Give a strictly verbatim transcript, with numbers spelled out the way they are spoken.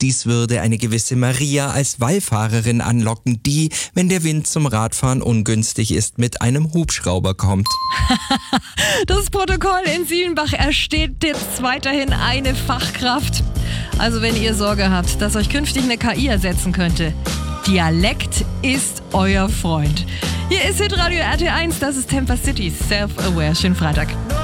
Dies würde eine gewisse Maria als Wallfahrerin anlocken, die, wenn der Wind zum Radfahren ungünstig ist, mit einem Hubschrauber kommt. Das Protokoll in Sielenbach ersteht jetzt weiterhin eine Fachkraft. Also wenn ihr Sorge habt, dass euch künftig eine K I ersetzen könnte, Dialekt ist euer Freund. Hier ist Hitradio R T eins, das ist Temper City, Self-Aware. Schönen Freitag.